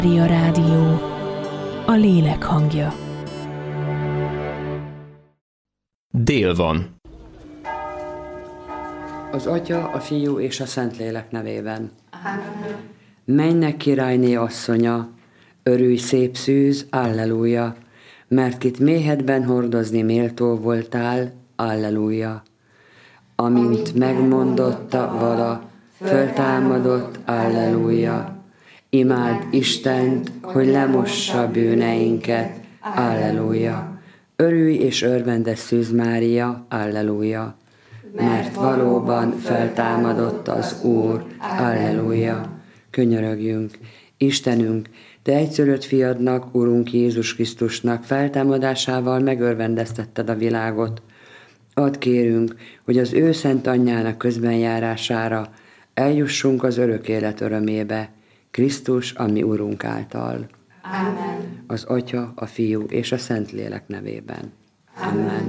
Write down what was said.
Mária Rádió, a lélek hangja. Dél van. Az Atya, a Fiú és a Szentlélek nevében. Amen. Mennek királyné asszonya, örülj szép szűz, alleluja, mert kit méhedben hordozni méltó voltál, alleluja. Amint megmondotta vala, föltámadott, alleluja. Imád Istent, hogy lemossa bűneinket, alleluja. Örülj és örvendes Szűz Mária, alleluja. Mert valóban feltámadott az Úr, alleluja. Könyörögjünk, Istenünk, Te egyszülött fiadnak, Urunk Jézus Krisztusnak feltámadásával megörvendeztetted a világot. Add kérünk, hogy az ő szent anyjának közbenjárására eljussunk az örök élet örömébe, Krisztus, a mi Urunk által. Amen. Az Atya, a Fiú és a Szentlélek nevében. Amen.